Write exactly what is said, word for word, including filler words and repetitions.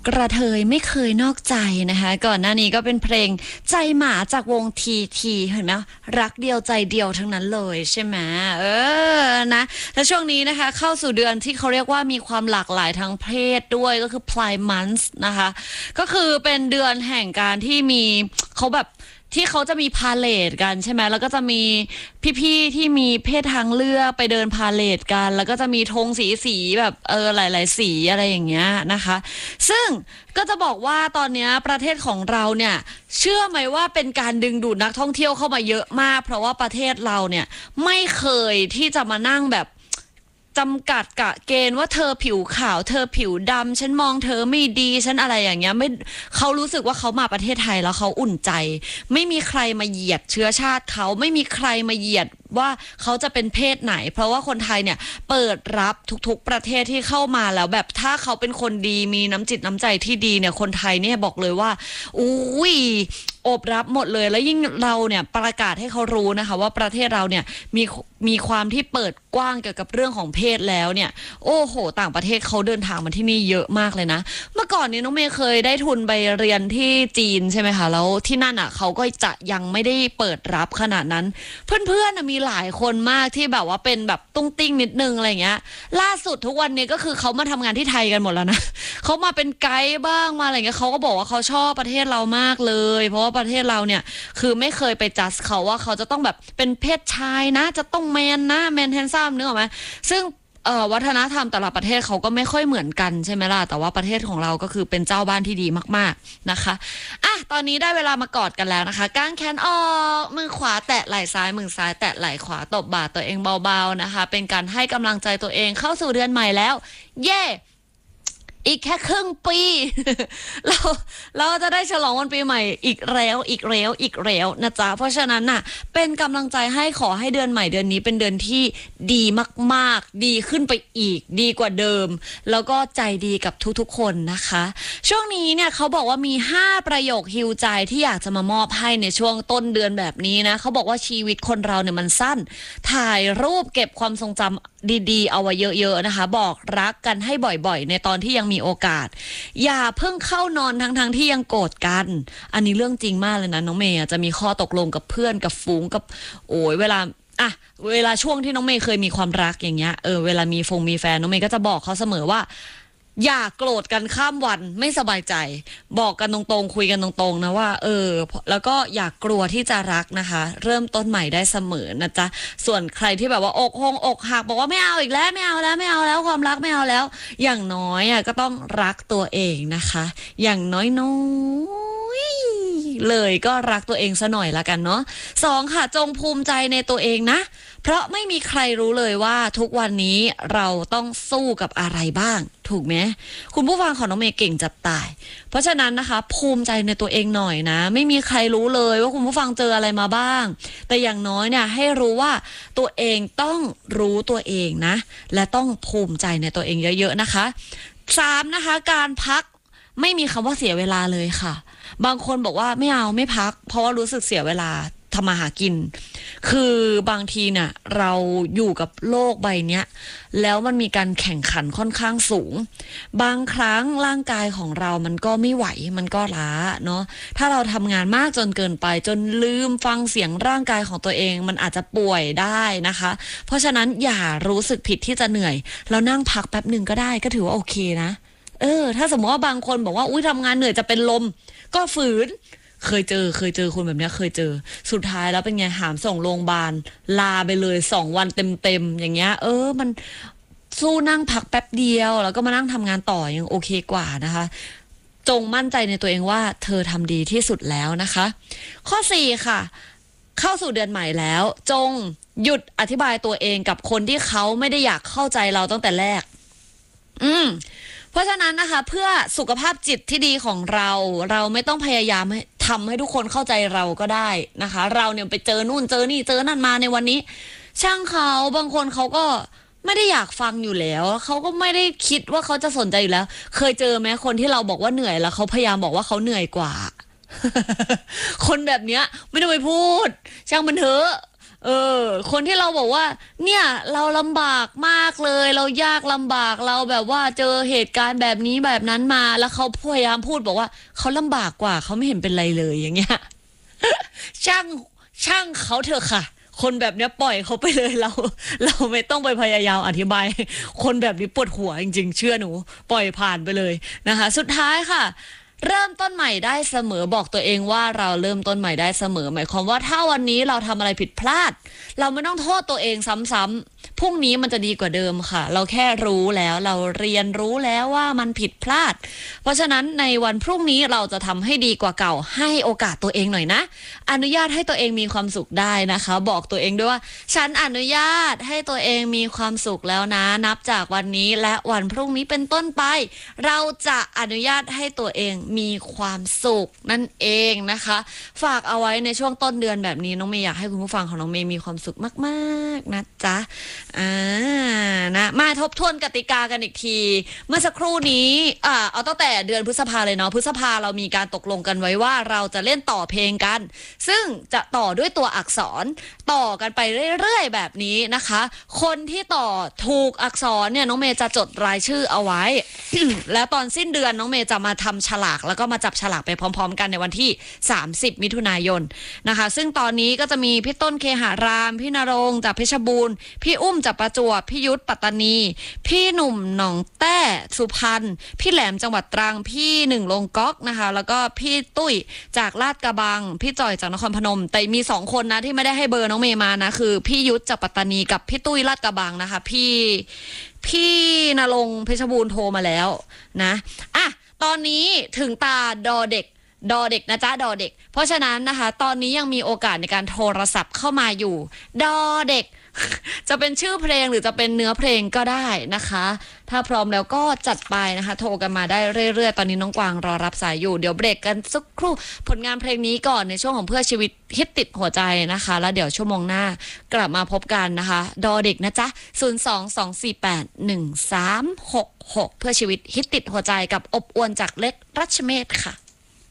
กระเทยไม่เคยนอกใจนะคะก่อนหน้านี้ก็เป็นเพลงใจหมาจากวงทีทีเห็นไหมรักเดียวใจเดียวทั้งนั้นเลยใช่ไหมเออนะและช่วงนี้นะคะเข้าสู่เดือนที่เขาเรียกว่ามีความหลากหลายทางเพศด้วยก็คือ Pride Month นะคะก็คือเป็นเดือนแห่งการที่มีเขาแบบที่เขาจะมีพาเลทกันใช่ไหมแล้วก็จะมีพี่ๆที่มีเพศทางเลือกไปเดินพาเลทกันแล้วก็จะมีธงสีสีแบบเออหลายๆสีอะไรอย่างเงี้ยนะคะซึ่งก็จะบอกว่าตอนนี้ประเทศของเราเนี่ยเชื่อไหมว่าเป็นการดึงดูดนักท่องเที่ยวเข้ามาเยอะมากเพราะว่าประเทศเราเนี่ยไม่เคยที่จะมานั่งแบบจำกัดกะเกณฑ์ว่าเธอผิวขาวเธอผิวดำฉันมองเธอไม่ดีฉันอะไรอย่างเงี้ยไม่เขารู้สึกว่าเขามาประเทศไทยแล้วเขาอุ่นใจไม่มีใครมาเหยียดเชื้อชาติเขาไม่มีใครมาเหยียดว่าเขาจะเป็นเพศไหนเพราะว่าคนไทยเนี่ยเปิดรับทุกๆประเทศที่เข้ามาแล้วแบบถ้าเขาเป็นคนดีมีน้ำจิตน้ำใจที่ดีเนี่ยคนไทยเนี่ยบอกเลยว่าอุ้ยโอบรับหมดเลยแล้วยิ่งเราเนี่ยประกาศให้เขารู้นะคะว่าประเทศเราเนี่ยมีมีความที่เปิดกว้างเกี่ยวกับเรื่องของเพศแล้วเนี่ยโอ้โหต่างประเทศเขาเดินทางมาที่นี่เยอะมากเลยนะเมื่อก่อนนี้น้องเมย์เคยได้ทุนไปเรียนที่จีนใช่ไหมคะแล้วที่นั่นอ่ะเขาก็จะยังไม่ได้เปิดรับขนาดนั้นเพื่อนๆมีหลายคนมากที่แบบว่าเป็นแบบตุ้งติ้งนิดนึงอะไรเงี้ยล่าสุดทุกวันนี้ก็คือเขามาทำงานที่ไทยกันหมดแล้วนะเขามาเป็นไกด์บ้างมาอะไรเงี้ยเขาก็บอกว่าเขาชอบประเทศเรามากเลยเพราะว่าประเทศเราเนี่ยคือไม่เคยไปจัดเขาว่าเขาจะต้องแบบเป็นเพศชายนะจะต้องแมนนะแมนแฮนซัมนึกออกไหมซึ่งเอ่อวัฒนธรรมแต่ละประเทศเขาก็ไม่ค่อยเหมือนกันใช่ไหมล่ะแต่ว่าประเทศของเราก็คือเป็นเจ้าบ้านที่ดีมากๆนะคะอ่ะตอนนี้ได้เวลามากอดกันแล้วนะคะก้างแขนออกมือขวาแตะไหล่ซ้ายมือซ้ายแตะไหล่ขวาตบบ่าตัวเองเบาๆนะคะเป็นการให้กำลังใจตัวเองเข้าสู่เดือนใหม่แล้วเย่อีกแค่ครึ่งปีเราเราจะได้ฉลองวันปีใหม่อีกแล้วอีกแล้วอีกแล้วนะจ๊ะเพราะฉะนั้นน่ะเป็นกำลังใจให้ขอให้เดือนใหม่เดือนนี้เป็นเดือนที่ดีมากๆดีขึ้นไปอีกดีกว่าเดิมแล้วก็ใจดีกับทุกๆคนนะคะช่วงนี้เนี่ยเขาบอกว่ามีห้าประโยคฮีลใจที่อยากจะมามอบให้ในช่วงต้นเดือนแบบนี้นะเขาบอกว่าชีวิตคนเราเนี่ยมันสั้นถ่ายรูปเก็บความทรงจำดีๆเอาไว้เยอะๆนะคะบอกรักกันให้บ่อยๆในตอนที่ยังมีโอกาสอย่าเพิ่งเข้านอนทั้งๆที่ยังโกรธกันอันนี้เรื่องจริงมากเลยนะน้องเมย์จะมีข้อตกลงกับเพื่อนกับฝูงกับโอ้ยเวลาอะเวลาช่วงที่น้องเมย์เคยมีความรักอย่างเงี้ยเออเวลามีฟงมีแฟนน้องเมย์ก็จะบอกเขาเสมอว่าอย่าโกรธกันข้ามวันไม่สบายใจบอกกันตรงๆคุยกันตรงๆนะว่าเออแล้วก็อย่ากลัวที่จะรักนะคะเริ่มต้นใหม่ได้เสมอนะจ๊ะส่วนใครที่แบบว่าอกหงอกหักบอกว่าไม่เอาอีกแล้วไม่เอาแล้วไม่เอาแล้วความรักไม่เอาแล้วอย่างน้อยอ่ะก็ต้องรักตัวเองนะคะอย่างน้อยน้อยเลยก็รักตัวเองซะหน่อยละกันเนาะสองค่ะจงภูมิใจในตัวเองนะเพราะไม่มีใครรู้เลยว่าทุกวันนี้เราต้องสู้กับอะไรบ้างถูกไหมคุณผู้ฟังของน้องเมย์เก่งจับตายเพราะฉะนั้นนะคะภูมิใจในตัวเองหน่อยนะไม่มีใครรู้เลยว่าคุณผู้ฟังเจออะไรมาบ้างแต่อย่างน้อยเนี่ยให้รู้ว่าตัวเองต้องรู้ตัวเองนะและต้องภูมิใจในตัวเองเยอะๆนะคะสามนะคะการพักไม่มีคำว่าเสียเวลาเลยค่ะบางคนบอกว่าไม่เอาไม่พักเพราะว่ารู้สึกเสียเวลาทำมาหากินคือบางทีเนี่ยเราอยู่กับโลกใบเนี้ยแล้วมันมีการแข่งขันค่อนข้างสูงบางครั้งร่างกายของเรามันก็ไม่ไหวมันก็ล้าเนาะถ้าเราทำงานมากจนเกินไปจนลืมฟังเสียงร่างกายของตัวเองมันอาจจะป่วยได้นะคะเพราะฉะนั้นอย่ารู้สึกผิดที่จะเหนื่อยแล้วนั่งพักแป๊บหนึ่งก็ได้ก็ถือว่าโอเคนะเออถ้าสมมติว่าบางคนบอกว่าอุ้ยทำงานเหนื่อยจะเป็นลมก็ฝืนเคยเจอเคยเจอคนแบบนี้เคยเจอสุดท้ายแล้วเป็นไงหามส่งโรงพยาบาลลาไปเลยสองวันเต็มๆอย่างเงี้ยเออมันสู้นั่งพักแป๊บเดียวแล้วก็มานั่งทำงานต่อยังโอเคกว่านะคะจงมั่นใจในตัวเองว่าเธอทำดีที่สุดแล้วนะคะข้อสี่ค่ะเข้าสู่เดือนใหม่แล้วจงหยุดอธิบายตัวเองกับคนที่เขาไม่ได้อยากเข้าใจเราตั้งแต่แรกอืมเพราะฉะนั้นนะคะเพื่อสุขภาพจิตที่ดีของเราเราไม่ต้องพยายามทำให้ทุกคนเข้าใจเราก็ได้นะคะเราเนี่ยไปเจอนู่นเจอนี่เจอนั่นมาในวันนี้ช่างเขาบางคนเขาก็ไม่ได้อยากฟังอยู่แล้วเขาก็ไม่ได้คิดว่าเขาจะสนใจอยู่แล้วเคยเจอไหมคนที่เราบอกว่าเหนื่อยแล้วเขาพยายามบอกว่าเขาเหนื่อยกว่า คนแบบเนี้ยไม่ต้องไปพูดช่างมันเถอะเออคนที่เราบอกว่าเนี่ยเราลำบากมากเลยเรายากลำบากเราแบบว่าเจอเหตุการณ์แบบนี้แบบนั้นมาแล้วเขาพยายามพูดบอกว่าเขาลำบากกว่าเขาไม่เห็นเป็นไรเลยอย่างเงี้ย ช่างช่างเขาเถอะค่ะคนแบบเนี้ยปล่อยเขาไปเลยเราเราไม่ต้องไปพยายามอธิบายคนแบบนี้ปวดหัวจริงๆเชื่อหนูปล่อยผ่านไปเลยนะคะสุดท้ายค่ะเริ่มต้นใหม่ได้เสมอบอกตัวเองว่าเราเริ่มต้นใหม่ได้เสมอหมายความว่าถ้าวันนี้เราทำอะไรผิดพลาดเราไม่ต้องโทษตัวเองซ้ำๆพรุ่งนี้มันจะดีกว่าเดิมค่ะเราแค่รู้แล้วเราเรียนรู้แล้วว่ามันผิดพลาดเพราะฉะนั้นในวันพรุ่งนี้เราจะทำให้ดีกว่าเก่าให้โอกาสตัวเองหน่อยนะอนุญาตให้ตัวเองมีความสุขได้นะคะบอกตัวเองด้วยว่าฉันอนุญาตให้ตัวเองมีความสุขแล้วนะนับจากวันนี้และวันพรุ่งนี้เป็นต้นไปเราจะอนุญาตให้ตัวเองมีความสุขนั่นเองนะคะฝากเอาไว้ในช่วงต้นเดือนแบบนี้น้องเมย์อยากให้คุณผู้ฟังของน้องเมย์มีความสุขมากๆนะจ๊ะอ่านะมาทบทวนกติกากันอีกทีเมื่อสักครู่นี้อ่าเอาตั้งแต่เดือนพฤษภาเลยเนาะพฤษภาเรามีการตกลงกันไว้ว่าเราจะเล่นต่อเพลงกันซึ่งจะต่อด้วยตัวอักษรต่อกันไปเรื่อยๆแบบนี้นะคะคนที่ต่อถูกอักษรเนี่ยน้องเมย์จะจดรายชื่อเอาไว้ แล้วตอนสิ้นเดือนน้องเมย์จะมาทำฉลากแล้วก็มาจับฉลากไปพร้อมๆกันในวันที่สามสิบมิถุนายนนะคะซึ่งตอนนี้ก็จะมีพี่ต้นเคหารามพี่นรงค์จากเพชรบูรณ์พี่อุ้มจากประจวบพี่ยุทธปัตตานีพี่หนุ่มหนองแต้สุพรรณพี่แหลมจังหวัดตรังพี่หนึ่งลงก๊อกนะคะแล้วก็พี่ตุ้ยจากลาดกระบังพี่จ่อยจากนครพนมแต่มีสองคนนะที่ไม่ได้ให้เบอร์น้องเมย์มานะคือพี่ยุทธจากปัตตานีกับพี่ตุ้ยลาดกระบังนะคะพี่พี่นรงค์เพชรบูรณ์โทรมาแล้วนะอ่ะตอนนี้ถึงตาดอเด็กดอเด็กนะจ๊ะดอเด็กเพราะฉะนั้นนะคะตอนนี้ยังมีโอกาสในการโทรศัพท์เข้ามาอยู่ดอเด็ก จะเป็นชื่อเพลงหรือจะเป็นเนื้อเพลงก็ได้นะคะถ้าพร้อมแล้วก็จัดไปนะคะโทรกันมาได้เรื่อยๆตอนนี้น้องกวางรอรับสายอยู่เดี๋ยวเบรกกันสักครู่ผลงานเพลงนี้ก่อนในช่วงของเพื่อชีวิตฮิตติดหัวใจนะคะแล้วเดี๋ยวชั่วโมงหน้ากลับมาพบกันนะคะดอเด็กนะจ๊ะศูนย์ สอง สอง สี่ แปด หนึ่ง สาม หก หกเพื่อชีวิตฮิตติดหัวใจกับอบอวลจากเล็กรัชเมธค่ะ